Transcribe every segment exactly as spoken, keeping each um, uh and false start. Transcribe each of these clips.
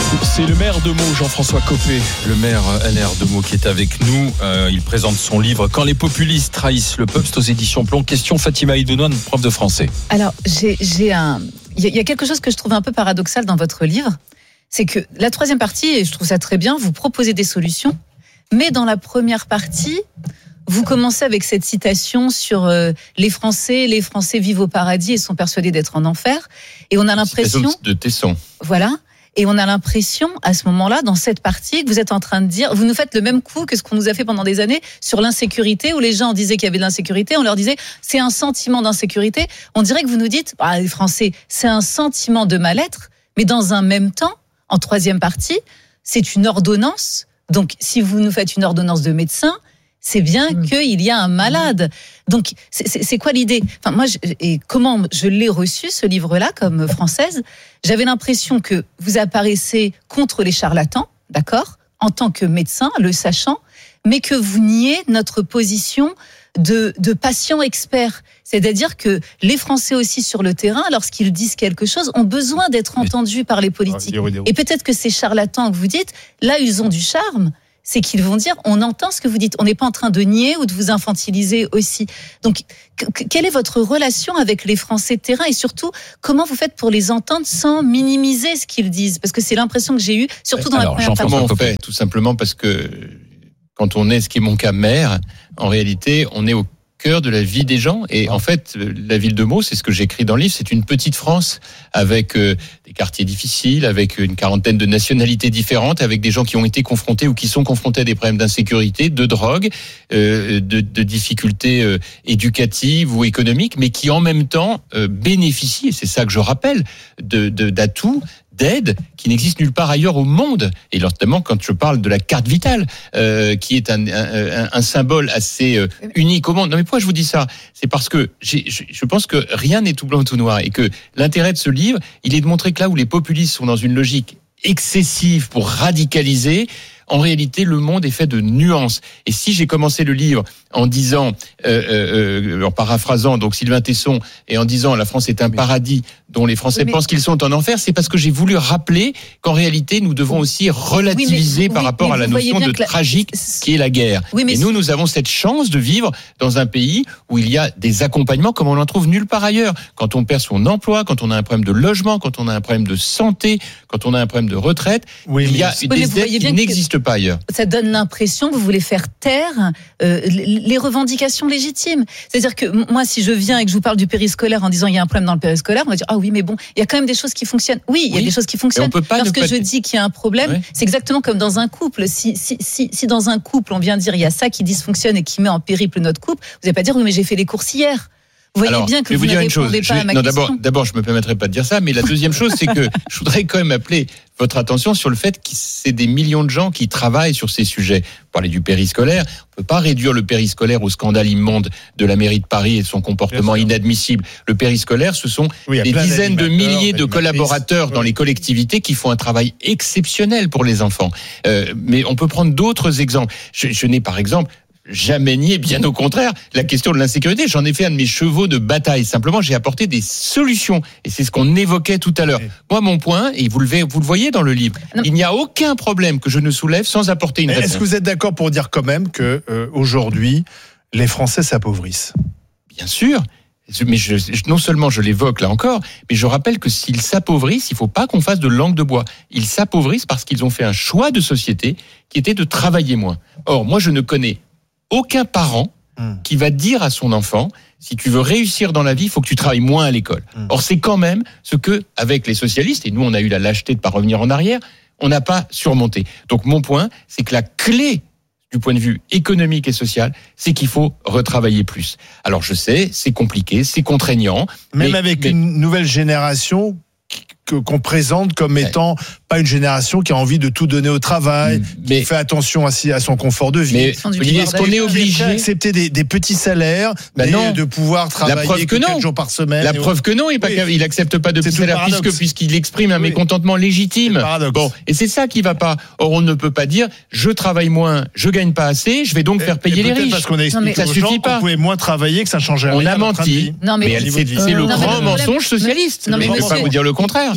C'est le maire de Meaux, Jean-François Copé, le maire L R de Meaux qui est avec nous. Euh, il présente son livre « Quand les populistes trahissent le peuple », aux éditions Plomb. Question Fatima Idouane, prof de français. Alors, j'ai, j'ai un... il y a quelque chose que je trouve un peu paradoxal dans votre livre, c'est que la troisième partie, et je trouve ça très bien, vous proposez des solutions, mais dans la première partie, vous commencez avec cette citation sur euh, les Français, les Français vivent au paradis et sont persuadés d'être en enfer, et on a l'impression... de Tesson. Voilà. Et on a l'impression, à ce moment-là, dans cette partie, que vous êtes en train de dire, vous nous faites le même coup que ce qu'on nous a fait pendant des années sur l'insécurité, où les gens disaient qu'il y avait de l'insécurité, on leur disait, c'est un sentiment d'insécurité. On dirait que vous nous dites, ah, les Français, c'est un sentiment de mal-être, mais dans un même temps, en troisième partie, c'est une ordonnance. Donc, si vous nous faites une ordonnance de médecin, c'est bien mmh. qu'il y a un malade. Donc, c'est, c'est, c'est quoi l'idée ? Enfin, moi, je, et comment je l'ai reçu, ce livre-là, comme française, j'avais l'impression que vous apparaissez contre les charlatans, d'accord, en tant que médecin, le sachant, mais que vous niez notre position de, de patient expert. C'est-à-dire que les Français aussi sur le terrain, lorsqu'ils disent quelque chose, ont besoin d'être entendus par les politiques. Et peut-être que ces charlatans que vous dites, là, ils ont du charme. C'est qu'ils vont dire, on entend ce que vous dites, on n'est pas en train de nier ou de vous infantiliser aussi. Donc, que, quelle est votre relation avec les Français de terrain et surtout, comment vous faites pour les entendre sans minimiser ce qu'ils disent ? Parce que c'est l'impression que j'ai eue, surtout dans Alors, la première partie. Comment on fait ? Tout simplement parce que quand on est, ce qui est mon cas, maire, en réalité, on est au cœur de la vie des gens. Et en fait, la ville de Meaux, c'est ce que j'écris dans le livre, c'est une petite France avec euh, des quartiers difficiles, avec une quarantaine de nationalités différentes, avec des gens qui ont été confrontés ou qui sont confrontés à des problèmes d'insécurité, de drogue, euh, de, de difficultés euh, éducatives ou économiques, mais qui en même temps euh, bénéficient, et c'est ça que je rappelle, de, de, d'atouts, d'aide qui n'existe nulle part ailleurs au monde. Et notamment quand je parle de la carte vitale, euh, qui est un, un, un symbole assez euh, unique au monde. Non mais pourquoi je vous dis ça ? C'est parce que j'ai, je pense que rien n'est tout blanc ou tout noir et que l'intérêt de ce livre, il est de montrer que là où les populistes sont dans une logique excessive pour radicaliser, en réalité, le monde est fait de nuances. Et si j'ai commencé le livre en disant, euh, euh, en paraphrasant donc Sylvain Tesson, et en disant la France est un paradis dont les Français oui, pensent qu'ils sont en enfer, c'est parce que j'ai voulu rappeler qu'en réalité, nous devons aussi relativiser oui, mais, par oui, rapport à la notion de la... tragique qui est la guerre. Oui, mais et nous, nous avons cette chance de vivre dans un pays où il y a des accompagnements comme on n'en trouve nulle part ailleurs. Quand on perd son emploi, quand on a un problème de logement, quand on a un problème de santé, quand on a un problème de retraite, oui, il y a des aides qui n'existent pas ailleurs. Ça donne l'impression que vous voulez faire taire euh, les revendications légitimes. C'est-à-dire que moi, si je viens et que je vous parle du périscolaire en disant il y a un problème dans le périscolaire, on va dire ah oui, mais bon, il y a quand même des choses qui fonctionnent. Oui, il y a oui, des choses qui fonctionnent. Lorsque je dis qu'il y a un problème, oui. c'est exactement comme dans un couple. Si, si, si, si dans un couple, on vient dire il y a ça qui dysfonctionne et qui met en périple notre couple, vous n'allez pas dire oui, mais j'ai fait les courses hier. Vous voyez Alors, bien que je vais vous, vous dire ne une chose. répondez pas Je, à ma non, question. d'abord, d'abord, je me permettrai pas de dire ça, mais la deuxième chose, c'est que je voudrais quand même appeler votre attention sur le fait que c'est des millions de gens qui travaillent sur ces sujets. Vous parlez du périscolaire. On peut pas réduire le périscolaire au scandale immonde de la mairie de Paris et de son comportement inadmissible. Le périscolaire, ce sont oui, des dizaines de milliers de collaborateurs dans les collectivités qui font un travail exceptionnel pour les enfants. Euh, mais on peut prendre d'autres exemples. Je, je n'ai par exemple jamais nié, bien au contraire, la question de l'insécurité. J'en ai fait un de mes chevaux de bataille. Simplement, j'ai apporté des solutions. Et c'est ce qu'on évoquait tout à l'heure. Oui. Moi, mon point, et vous le, vous le voyez dans le livre, non. il n'y a aucun problème que je ne soulève sans apporter une réponse. Est-ce que vous êtes d'accord pour dire quand même que euh, aujourd'hui, les Français s'appauvrissent ? Bien sûr. Mais je, non seulement je l'évoque là encore, mais je rappelle que s'ils s'appauvrissent, il ne faut pas qu'on fasse de langue de bois. Ils s'appauvrissent parce qu'ils ont fait un choix de société qui était de travailler moins. Or, moi, je ne connais aucun parent qui va dire à son enfant, si tu veux réussir dans la vie, il faut que tu travailles moins à l'école. Or, c'est quand même ce que, avec les socialistes, et nous, on a eu la lâcheté de ne pas revenir en arrière, on n'a pas surmonté. Donc, mon point, c'est que la clé du point de vue économique et social, c'est qu'il faut retravailler plus. Alors, je sais, c'est compliqué, c'est contraignant. Même mais, avec mais... une nouvelle génération qu'on présente comme étant pas une génération qui a envie de tout donner au travail, mais, qui fait attention à, à son confort de vie. Mais Olivier, est-ce qu'on est obligé d'accepter des, des petits salaires, ben non. de pouvoir travailler que quatre jours par semaine? La preuve que non, il oui. n'accepte pas de petits salaires puisque, puisqu'il exprime un oui. mécontentement légitime. Bon, et c'est ça qui va pas. Or, on ne peut pas dire je travaille moins, je gagne pas assez, je vais donc et, faire payer les riches. Parce qu'on a expliqué ça suffit pas. On pouvait moins travailler, que ça changeait rien. On a menti. Non, mais c'est le grand mensonge socialiste. Je ne vais pas vous dire le contraire.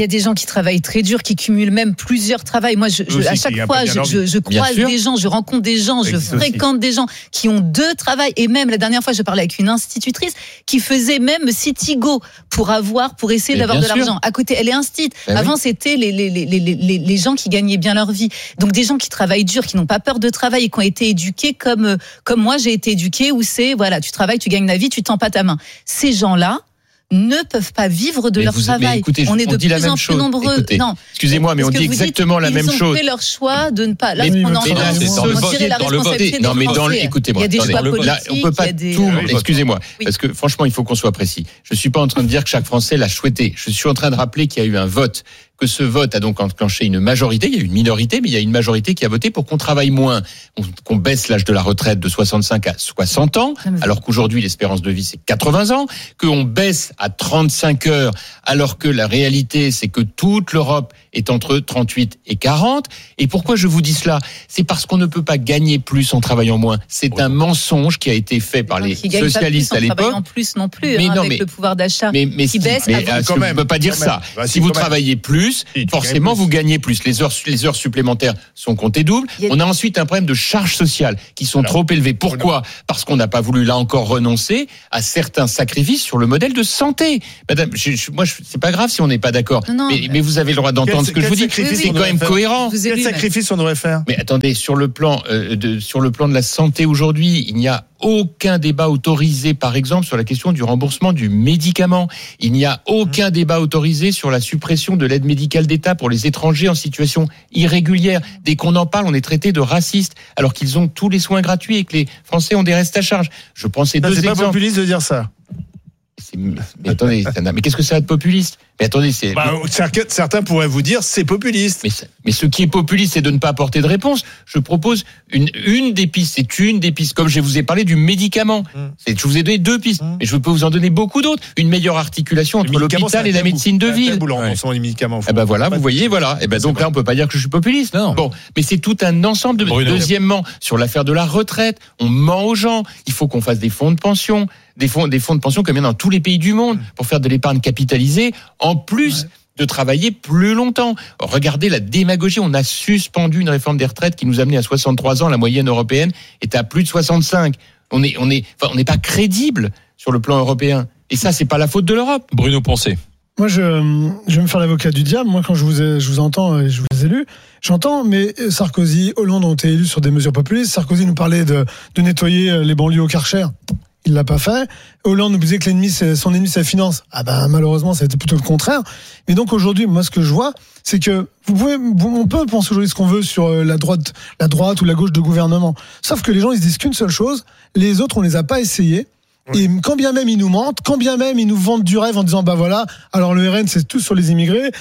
y a des gens qui travaillent très dur, qui cumulent même plusieurs travails. Moi, je, je, aussi, à chaque fois, je, je, je croise des gens, je rencontre des gens, je fréquente des gens qui ont deux travails. Et même la dernière fois, je parlais avec une institutrice qui faisait même Citigo pour avoir, pour essayer mais d'avoir de l'argent. Sûr. À côté, elle est instite. Ben Avant, oui. c'était les, les, les, les, les, les gens qui gagnaient bien leur vie. Donc des gens qui travaillent dur, qui n'ont pas peur de travail et qui ont été éduqués comme comme moi j'ai été éduquée, où c'est voilà, tu travailles, tu gagnes la vie, tu tends pas ta main. Ces gens-là ne peuvent pas vivre de mais leur vous, travail. Écoutez, on est de plus en chose. plus nombreux. Écoutez, non. Excusez-moi, mais on dit exactement dites, la même chose. Ils ont fait leur choix de ne pas. Là, mais, on en mais là, on dans dirait la responsabilité des Non, mais dans Français. écoutez-moi, il y a des choix politiques. Là, on peut pas des... tout. Oui. Excusez-moi, oui. Parce que franchement, il faut qu'on soit précis. Je suis pas en train de dire que chaque Français l'a souhaité. Je suis en train de rappeler qu'il y a eu un vote. Que ce vote a donc enclenché une majorité, il y a eu une minorité, mais il y a une majorité qui a voté pour qu'on travaille moins, qu'on baisse l'âge de la retraite de soixante-cinq à soixante ans, alors qu'aujourd'hui l'espérance de vie c'est quatre-vingts ans, qu'on baisse à trente-cinq heures, alors que la réalité c'est que toute l'Europe est entre trente-huit et quarante. Et pourquoi je vous dis cela ? C'est parce qu'on ne peut pas gagner plus en travaillant moins. C'est oui. un mensonge qui a été fait par les socialistes à l'époque. Pas en plus non plus, mais hein, non, avec mais, le pouvoir d'achat mais, mais qui baisse. Mais on ne peut pas dire ça. Bah, si vous travaillez plus, si, forcément vous gagnez plus. Les heures, les heures supplémentaires sont comptées double. A... On a ensuite un problème de charges sociales qui sont Alors, trop élevées. Pourquoi ? Parce qu'on n'a pas voulu là encore renoncer à certains sacrifices sur le modèle de santé. Madame, je, je, moi, je, c'est pas grave si on n'est pas d'accord. Non, mais, mais vous avez le droit d'entendre ce que je vous dis. C'est quand même cohérent. Quel sacrifice on devrait faire ? Mais attendez, sur le plan euh, de sur le plan de la santé aujourd'hui, il n'y a aucun débat autorisé, par exemple, sur la question du remboursement du médicament. Il n'y a aucun mmh. débat autorisé sur la suppression de l'aide médicale d'État pour les étrangers en situation irrégulière. Dès qu'on en parle, on est traité de racistes, alors qu'ils ont tous les soins gratuits et que les Français ont des restes à charge. Je prends ces ça, deux c'est exemples. C'est pas populiste de dire ça. C'est... Mais attendez, mais qu'est-ce que ça a de populiste ? Mais attendez, c'est. Bah, certains pourraient vous dire c'est populiste. Mais, mais ce qui est populiste, c'est de ne pas apporter de réponse. Je propose une, une des pistes. C'est une des pistes. Comme je vous ai parlé du médicament. Mmh. C'est, je vous ai donné deux pistes. Mmh. Mais je peux vous en donner beaucoup d'autres. Une meilleure articulation entre l'hôpital et la médecine de ville. Ouais. Les médicaments. Eh ben voilà, vous voyez, voilà. Et ben donc là, on peut pas dire que je suis populiste. Non. Bon, mais c'est tout un ensemble de. Bruno. Deuxièmement, sur l'affaire de la retraite, on ment aux gens. Il faut qu'on fasse des fonds de pension. Des fonds, des fonds de pension comme il y en a dans tous les pays du monde pour faire de l'épargne capitalisée, en plus ouais. de travailler plus longtemps. Regardez la démagogie. On a suspendu une réforme des retraites qui nous a amené à soixante-trois ans. La moyenne européenne est à plus de soixante-cinq. On est, on est, enfin, on n'est pas crédible sur le plan européen. Et ça, c'est pas la faute de l'Europe. Bruno Poncet. Moi, je, je vais me faire l'avocat du diable. Moi, quand je vous, ai, je vous entends et je vous ai lu, j'entends, mais Sarkozy, Hollande ont été élus sur des mesures populistes. Sarkozy nous parlait de, de nettoyer les banlieues au Karcher. Il l'a pas fait. Hollande nous disait que l'ennemi, c'est, son ennemi, c'est la finance. Ah ben, malheureusement, ça a été plutôt le contraire. Mais donc, aujourd'hui, moi, ce que je vois, c'est que vous pouvez, on peut penser aujourd'hui ce qu'on veut sur la droite, la droite ou la gauche de gouvernement. Sauf que les gens, ils se disent qu'une seule chose. Les autres, on les a pas essayés. Et quand bien même ils nous mentent, quand bien même ils nous vendent du rêve en disant bah voilà, alors le R N c'est tout sur les immigrés,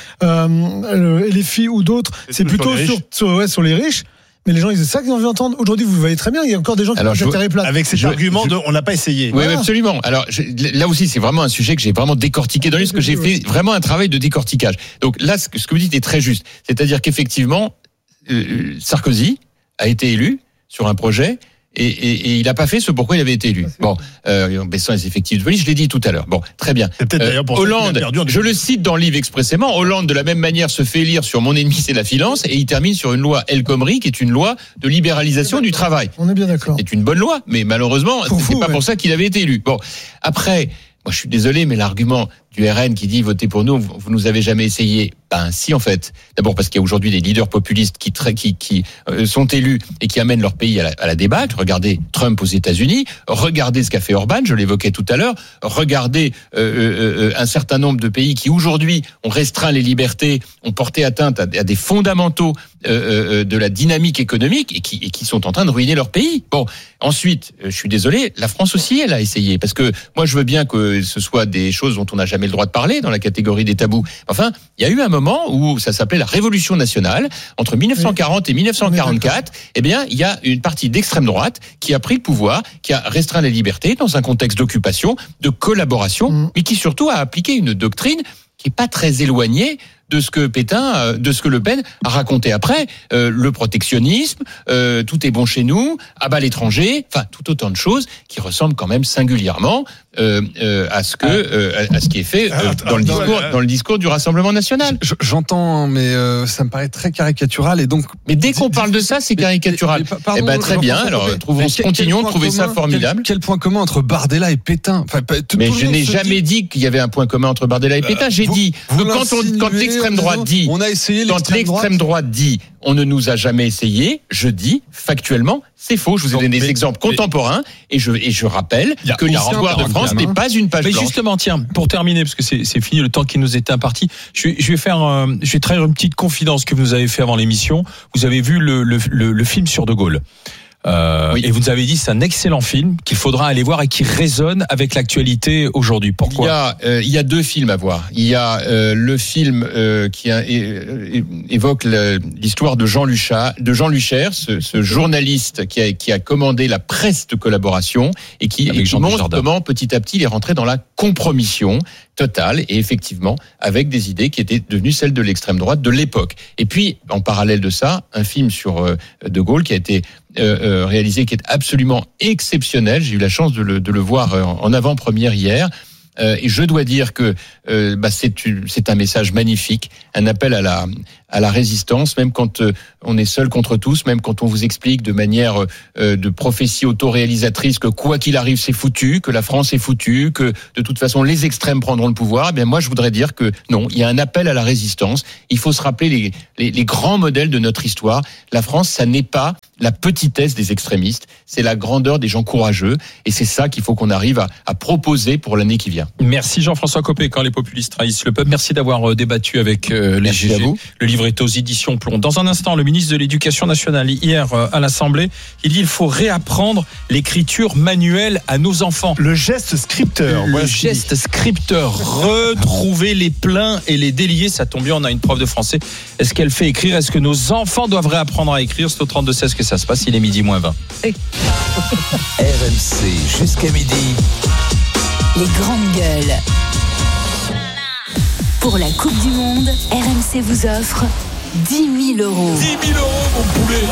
euh, et les filles ou d'autres, c'est, c'est plutôt sur, sur, ouais, sur les riches. Mais les gens, c'est ça qu'ils ont envie d'entendre. Aujourd'hui, vous le voyez très bien, il y a encore des gens qui ont terre plate. Avec cet je, argument je, de on n'a pas essayé. Oui, voilà. absolument. Alors je, là aussi, c'est vraiment un sujet que j'ai vraiment décortiqué dans le livre, parce que j'ai fait vraiment un travail de décortiquage. Donc là, ce que, ce que vous dites est très juste. C'est-à-dire qu'effectivement, euh, Sarkozy a été élu sur un projet. Et, et, et il n'a pas fait ce pourquoi il avait été élu. Bon, euh, en baissant les effectifs de police, je l'ai dit tout à l'heure. Bon, très bien. C'est peut-être d'ailleurs pour euh, Hollande, ça perdu, je le cite dans le livre expressément, Hollande de la même manière se fait élire sur mon ennemi c'est la finance et il termine sur une loi El Khomri qui est une loi de libéralisation du travail. On est bien d'accord. C'est une bonne loi, mais malheureusement, pour c'est vous, pas ouais. pour ça qu'il avait été élu. Bon, après, moi je suis désolé, mais l'argument du R N qui dit votez pour nous, vous, vous nous avez jamais essayé. Ben si en fait. D'abord parce qu'il y a aujourd'hui des leaders populistes qui qui, qui euh, sont élus et qui amènent leur pays à la, à la débâcle. Regardez Trump aux États-Unis, regardez ce qu'a fait Orban, je l'évoquais tout à l'heure. Regardez euh, euh, un certain nombre de pays qui aujourd'hui ont restreint les libertés, ont porté atteinte à, à des fondamentaux euh, euh, de la dynamique économique et qui, et qui sont en train de ruiner leur pays. Bon, ensuite, je suis désolé, la France aussi, elle a essayé parce que moi je veux bien que ce soit des choses dont on n'a jamais le droit de parler dans la catégorie des tabous. Enfin, il y a eu un moment où ça s'appelait la Révolution nationale entre dix-neuf cent quarante et dix-neuf cent quarante-quatre. Eh bien, il y a une partie d'extrême droite qui a pris le pouvoir, qui a restreint les libertés dans un contexte d'occupation, de collaboration, mmh. mais qui surtout a appliqué une doctrine qui est pas très éloignée de ce que Pétain, de ce que Le Pen a raconté après, euh, le protectionnisme, euh, tout est bon chez nous, à bas l'étranger, enfin tout autant de choses qui ressemblent quand même singulièrement euh, euh, à ce que euh, à ce qui est fait euh, dans le discours dans le discours du Rassemblement national. J'entends, mais euh, ça me paraît très caricatural et donc. Mais dès qu'on parle de ça, c'est caricatural. Mais, mais, pardon, eh ben très bien. Alors trouvons, quel, continuons de trouver ça formidable. Quel, quel point commun entre Bardella et Pétain? Enfin, tout, mais tout je n'ai jamais dit... dit qu'il y avait un point commun entre Bardella et Pétain. J'ai vous, dit vous que quand, on, quand l'extrême droite dit, on a essayé quand l'extrême droite dit, on ne nous a jamais essayé, je dis factuellement, c'est faux. Je vous ai donné des exemples contemporains et je et je rappelle a, que l'histoire de France n'est pas une page mais blanche. Justement, tiens, pour terminer, parce que c'est, c'est fini le temps qui nous était imparti, je vais, je vais faire, euh, je vais trahir une petite confidence que vous nous avez fait avant l'émission. Vous avez vu le le, le, le film sur De Gaulle. Euh, oui. Et vous nous avez dit c'est un excellent film qu'il faudra aller voir et qui résonne avec l'actualité aujourd'hui. Pourquoi ? Il y a, euh, il y a deux films à voir. Il y a euh, le film euh, qui a, é, évoque le, l'histoire de Jean Luchard, de Jean Lucher, ce, ce journaliste qui a, qui a commandé la presse de collaboration et qui, et qui montre comment petit à petit il est rentré dans la compromission totale et effectivement avec des idées qui étaient devenues celles de l'extrême droite de l'époque. Et puis en parallèle de ça, un film sur euh, De Gaulle qui a été Euh, euh, réalisé, qui est absolument exceptionnel. J'ai eu la chance de le, de le voir euh, en avant-première hier. Euh, et je dois dire que euh, bah, c'est, une, c'est un message magnifique, un appel à la, à la résistance, même quand euh, on est seul contre tous, même quand on vous explique de manière euh, de prophétie autoréalisatrice que quoi qu'il arrive c'est foutu, que la France est foutue, que de toute façon les extrêmes prendront le pouvoir. Eh bien moi je voudrais dire que non, il y a un appel à la résistance. Il faut se rappeler les, les, les grands modèles de notre histoire. La France, ça n'est pas la petitesse des extrémistes, c'est la grandeur des gens courageux, et c'est ça qu'il faut qu'on arrive à, à proposer pour l'année qui vient. Merci Jean-François Copé, quand les populistes trahissent le peuple. Merci d'avoir débattu avec euh, les Merci G G. Le livre est aux éditions Plomb. Dans un instant, le ministre de l'Éducation nationale, hier euh, à l'Assemblée, il dit qu'il faut réapprendre l'écriture manuelle à nos enfants. Le geste scripteur. Le geste scripteur. Retrouver les pleins et les déliés. Ça tombe bien, on a une prof de français. Est-ce qu'elle fait écrire ? Est-ce que nos enfants doivent réapprendre à écrire ? C'est au trente-deux seize que ça se passe. Il est midi moins vingt. Hey. R M C jusqu'à midi. Les grandes gueules. Pour la Coupe du Monde, R M C vous offre dix mille euros. dix mille euros, mon poulet.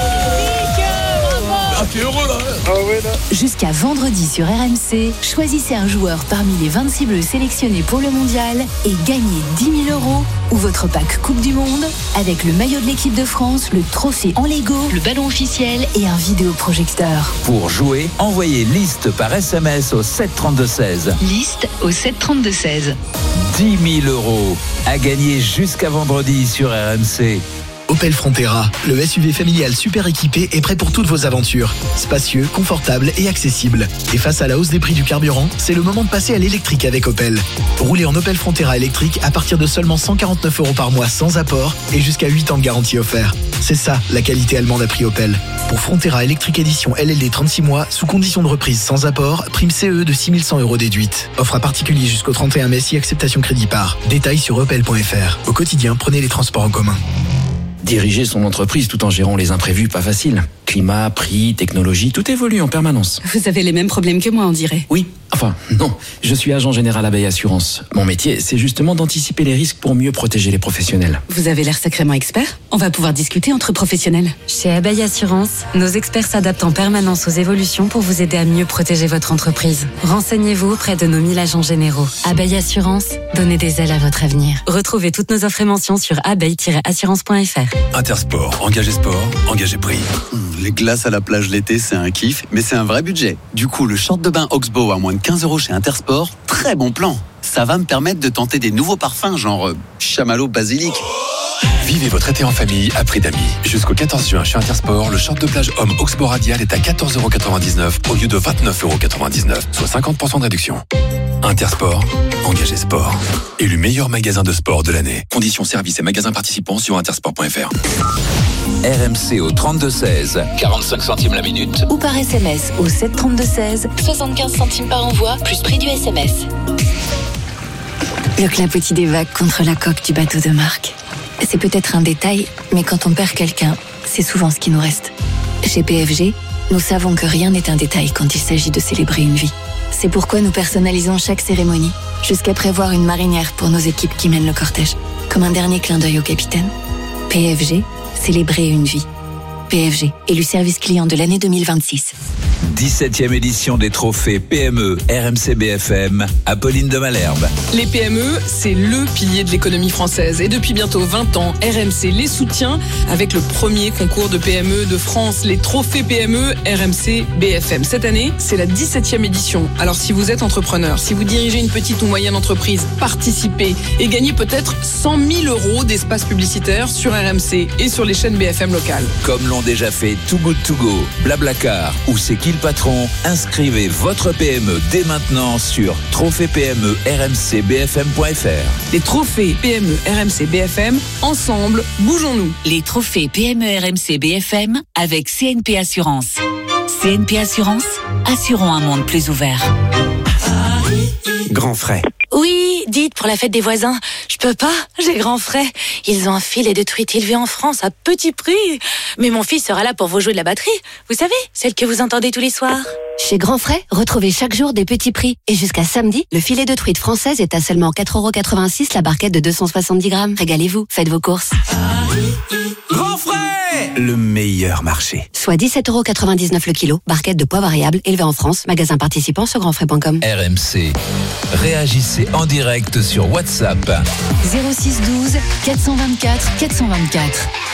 Ah, t'es heureux là, ah ouais, là. Jusqu'à vendredi sur R M C, choisissez un joueur parmi les vingt-six bleus sélectionnés pour le mondial et gagnez dix mille euros ou votre pack Coupe du Monde avec le maillot de l'équipe de France, le trophée en Lego, le ballon officiel et un vidéoprojecteur. Pour jouer, envoyez liste par S M S au sept trente-deux seize. Liste au sept trente-deux seize. dix mille euros à gagner jusqu'à vendredi sur R M C. Opel Frontera, le S U V familial super équipé est prêt pour toutes vos aventures. Spacieux, confortable et accessible. Et face à la hausse des prix du carburant, c'est le moment de passer à l'électrique avec Opel. Roulez en Opel Frontera électrique à partir de seulement cent quarante-neuf euros par mois sans apport et jusqu'à huit ans de garantie offert. C'est ça, la qualité allemande à prix Opel. Pour Frontera électrique édition L L D trente-six mois, sous condition de reprise sans apport, prime C E de six mille cent euros déduite. Offre à particulier jusqu'au trente et un mai si acceptation crédit par. Détails sur opel point f r. Au quotidien, prenez les transports en commun. Diriger son entreprise tout en gérant les imprévus, pas facile. Climat, prix, technologie, tout évolue en permanence. Vous avez les mêmes problèmes que moi, on dirait. Oui, enfin, non. Je suis agent général Abeille Assurance. Mon métier, c'est justement d'anticiper les risques pour mieux protéger les professionnels. Vous avez l'air sacrément expert. On va pouvoir discuter entre professionnels. Chez Abeille Assurance, nos experts s'adaptent en permanence aux évolutions pour vous aider à mieux protéger votre entreprise. Renseignez-vous auprès de nos mille agents généraux. Abeille Assurance, donnez des ailes à votre avenir. Retrouvez toutes nos offres et mentions sur abeille tiret assurance point f r. Intersport, engagé sport, engagé prix. Les glaces à la plage l'été, c'est un kiff, mais c'est un vrai budget. Du coup, le short de bain Oxbow à moins de quinze euros chez Intersport, très bon plan. Ça va me permettre de tenter des nouveaux parfums, genre euh, chamallow basilic. Vivez votre été en famille à prix d'amis. Jusqu'au quatorze juin chez Intersport, le short de plage homme Oxbow Radial est à quatorze euros quatre-vingt-dix-neuf au lieu de vingt-neuf euros quatre-vingt-dix-neuf, soit cinquante pour cent de réduction. Intersport, engagé sport. Élu meilleur magasin de sport de l'année. Conditions services et magasins participants sur intersport point f r. R M C au trente-deux seize, quarante-cinq centimes la minute. Ou par S M S au sept trente-deux seize, soixante-quinze centimes par envoi, plus prix du S M S. Le clapotis des vagues contre la coque du bateau de Marc. C'est peut-être un détail, mais quand on perd quelqu'un, c'est souvent ce qui nous reste. Chez P F G, nous savons que rien n'est un détail quand il s'agit de célébrer une vie. C'est pourquoi nous personnalisons chaque cérémonie, jusqu'à prévoir une marinière pour nos équipes qui mènent le cortège. Comme un dernier clin d'œil au capitaine. P F G, célébrer une vie. P F G, élu service client de l'année deux mille vingt-six. dix-septième édition des trophées P M E R M C B F M, Apolline de Malherbe. Les P M E, c'est le pilier de l'économie française. Et depuis bientôt vingt ans, R M C les soutient avec le premier concours de P M E de France, les trophées P M E R M C B F M. Cette année, c'est la dix-septième édition. Alors si vous êtes entrepreneur, si vous dirigez une petite ou moyenne entreprise, participez et gagnez peut-être cent mille euros d'espace publicitaire sur R M C et sur les chaînes B F M locales. Comme l'ont déjà fait Too Good To Go, Blablacar ou C'est qui le patron, inscrivez votre P M E dès maintenant sur trophée P M E R M C B F M point F R. Les trophées P M E R M C B F M, ensemble, bougeons-nous. Les trophées P M E R M C B F M avec C N P Assurance. C N P Assurance, assurons un monde plus ouvert. Grand frais. Oui, dites, pour la fête des voisins, je peux pas, j'ai grand frais. Ils ont un filet de truite élevé en France à petit prix. Mais mon fils sera là pour vous jouer de la batterie. Vous savez, celle que vous entendez tous les soirs. Chez Grand Frais, retrouvez chaque jour des petits prix. Et jusqu'à samedi, le filet de truite française est à seulement quatre euros quatre-vingt-six la barquette de deux cent soixante-dix grammes. Régalez-vous, faites vos courses. Grand frais, le meilleur marché. Soit dix-sept euros quatre-vingt-dix-neuf le kilo, barquette de poids variable, élevée en France, magasin participant sur grand frais point com. R M C. Réagissez en direct sur WhatsApp. zéro six douze quatre cent vingt-quatre quatre cent vingt-quatre.